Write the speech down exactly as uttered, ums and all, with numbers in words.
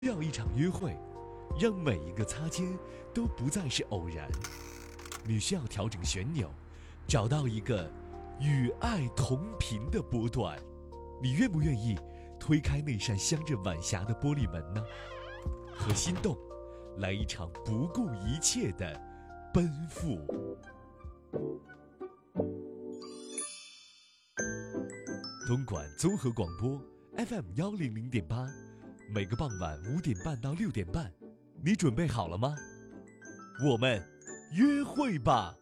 要一场约会，让每一个擦肩都不再是偶然。你需要调整旋钮，找到一个与爱同频的波段。你愿不愿意推开那扇镶着晚霞的玻璃门呢？和心动来一场不顾一切的奔赴。东莞综合广播 F M 幺零零点八，每个傍晚五点半到六点半，你准备好了吗？我们约会吧。